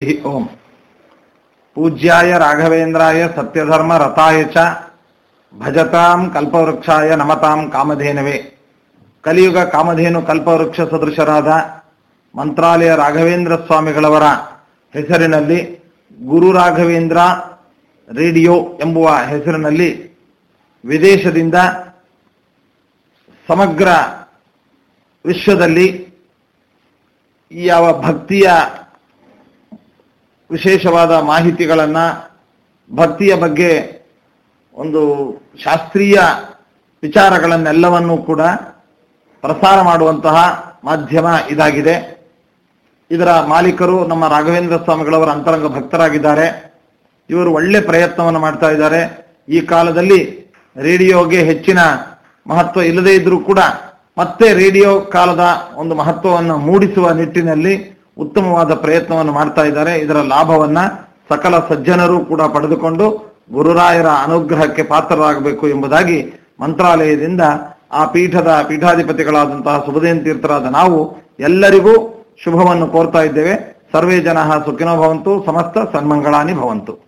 ಓಂ. ಪೂಜ್ಯಾಯ ರಾಘವೇಂದ್ರಾಯ ಸತ್ಯಧರ್ಮ ರಥಾಯ ಚ ಭಜತಾಂ ಕಲ್ಪವೃಕ್ಷಾಯ ನಮತಾಂ ಕಾಮಧೇನವೇ. ಕಲಿಯುಗ ಕಾಮಧೇನು ಕಲ್ಪವೃಕ್ಷ ಸದೃಶರಾದ ಮಂತ್ರಾಲಯ ರಾಘವೇಂದ್ರ ಸ್ವಾಮಿಗಳವರ ಹೆಸರಿನಲ್ಲಿ ಗುರು ರಾಘವೇಂದ್ರ ರೇಡಿಯೋ ಎಂಬುವ ಹೆಸರಿನಲ್ಲಿ ವಿದೇಶದಿಂದ ಸಮಗ್ರ ವಿಶ್ವದಲ್ಲಿ ಯಾವ ಭಕ್ತಿಯ ವಿಶೇಷವಾದ ಮಾಹಿತಿಗಳನ್ನು, ಭಕ್ತಿಯ ಬಗ್ಗೆ ಒಂದು ಶಾಸ್ತ್ರೀಯ ವಿಚಾರಗಳನ್ನೆಲ್ಲವನ್ನೂ ಕೂಡ ಪ್ರಸಾರ ಮಾಡುವಂತಹ ಮಾಧ್ಯಮ ಇದಾಗಿದೆ. ಇದರ ಮಾಲೀಕರು ನಮ್ಮ ರಾಘವೇಂದ್ರ ಸ್ವಾಮಿಗಳವರ ಅಂತರಂಗ ಭಕ್ತರಾಗಿದ್ದಾರೆ. ಇವರು ಒಳ್ಳೆ ಪ್ರಯತ್ನವನ್ನು ಮಾಡ್ತಾ ಇದ್ದಾರೆ. ಈ ಕಾಲದಲ್ಲಿ ರೇಡಿಯೋಗೆ ಹೆಚ್ಚಿನ ಮಹತ್ವ ಇಲ್ಲದೇ ಇದ್ರೂ ಕೂಡ ಮತ್ತೆ ರೇಡಿಯೋ ಕಾಲದ ಒಂದು ಮಹತ್ವವನ್ನು ಮೂಡಿಸುವ ನಿಟ್ಟಿನಲ್ಲಿ ಉತ್ತಮವಾದ ಪ್ರಯತ್ನವನ್ನು ಮಾಡ್ತಾ ಇದ್ದಾರೆ. ಇದರ ಲಾಭವನ್ನ ಸಕಲ ಸಜ್ಜನರು ಕೂಡ ಪಡೆದುಕೊಂಡು ಗುರುರಾಯರ ಅನುಗ್ರಹಕ್ಕೆ ಪಾತ್ರರಾಗಬೇಕು ಎಂಬುದಾಗಿ ಮಂತ್ರಾಲಯದಿಂದ ಆ ಪೀಠದ ಪೀಠಾಧಿಪತಿಗಳಾದಂತಹ ಸುಬುಧೇನ್ ತೀರ್ಥರಾದ ನಾವು ಎಲ್ಲರಿಗೂ ಶುಭವನ್ನು ಕೋರ್ತಾ ಇದ್ದೇವೆ. ಸರ್ವೇ ಜನ ಸುಖಿನೋ ಭವಂತು, ಸಮಸ್ತ ಸನ್ಮಂಗಳಾನಿ ಭವಂತು.